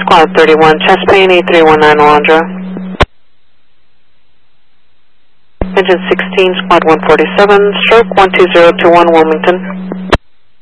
Squad 31, chest pain, 8319 Alondra. Engine 16, Squad 147, stroke 12021 Wilmington.